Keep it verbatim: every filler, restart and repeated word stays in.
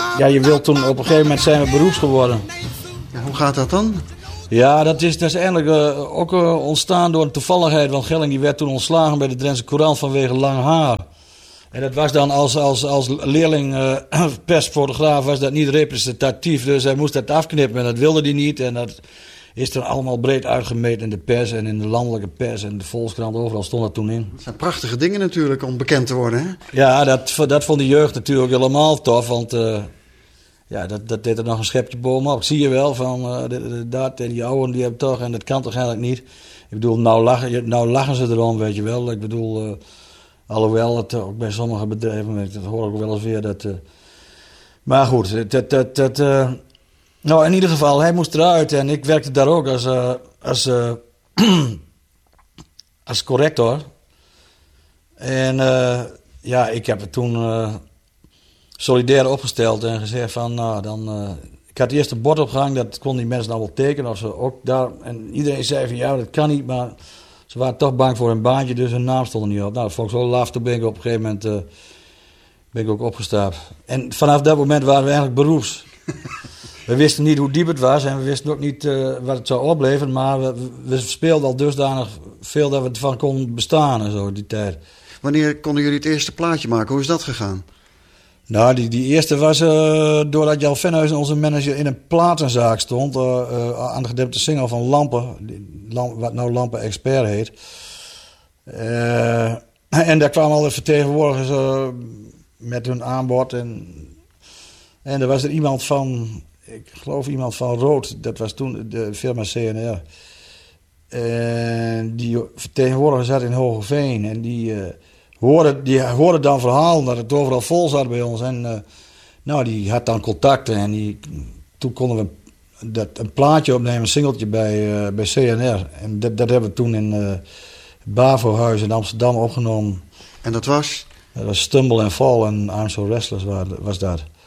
ja, je wilt toen op een gegeven moment zijn we beroeps geworden. Ja, hoe gaat dat dan? Ja, dat is, dat is eigenlijk uh, ook uh, ontstaan door een toevalligheid. Want Gelling die werd toen ontslagen bij de Drentse Courant vanwege lang haar. En dat was dan als, als, als leerling uh, persfotograaf was dat niet representatief. Dus hij moest dat afknippen en dat wilde hij niet. En dat is dan allemaal breed uitgemeten in de pers en in de landelijke pers en de Volkskrant. Overal stond dat toen in. Dat zijn prachtige dingen natuurlijk om bekend te worden, hè? Ja, dat, dat vond de jeugd natuurlijk helemaal tof. Want uh, ja, dat, dat deed er nog een schepje bovenop. Zie je wel van uh, dat en die ouderen die hebben toch. En dat kan toch eigenlijk niet. Ik bedoel, nou lachen, nou lachen ze erom, weet je wel. Ik bedoel, uh, alhoewel het ook bij sommige bedrijven, dat hoor ik wel eens weer. Dat, uh, maar goed, dat... dat, dat uh, nou, in ieder geval, hij moest eruit en ik werkte daar ook als, uh, als, uh, als corrector. En uh, ja, ik heb het toen uh, solidair opgesteld en gezegd van, nou, dan... Uh, ik had eerst een bord opgehangen, dat kon die mensen dan wel tekenen. Of ze ook daar, en iedereen zei van, ja, dat kan niet, maar ze waren toch bang voor een baantje, dus hun naam stond er niet op. Nou, dat vond ik zo laf, toen ben ik op een gegeven moment uh, ben ik ook opgestapt. En vanaf dat moment waren we eigenlijk beroeps. We wisten niet hoe diep het was en we wisten ook niet uh, wat het zou opleveren, maar we, we speelden al dusdanig veel dat we ervan konden bestaan en zo, die tijd. Wanneer konden jullie het eerste plaatje maken? Hoe is dat gegaan? Nou, die, die eerste was uh, doordat Jan Venhuizen, onze manager, in een platenzaak stond, uh, uh, aan de gedempte single van Lampen, die, lamp, wat nou Lampen Expert heet. Uh, en daar kwamen al de vertegenwoordigers uh, met hun aanbod en, en er was er iemand van... Ik geloof iemand van Rood, dat was toen de firma C N R. En die vertegenwoordiger zat in Hogeveen. En die, uh, hoorde, die hoorde dan verhalen dat het overal vol zat bij ons. En uh, nou, die had dan contacten. En die, toen konden we dat, een plaatje opnemen, een singeltje bij, uh, bij C N R. En dat, dat hebben we toen in uh, Bavohuis in Amsterdam opgenomen. En dat was? Dat was Stumble and Fall en I'm So Restless was dat.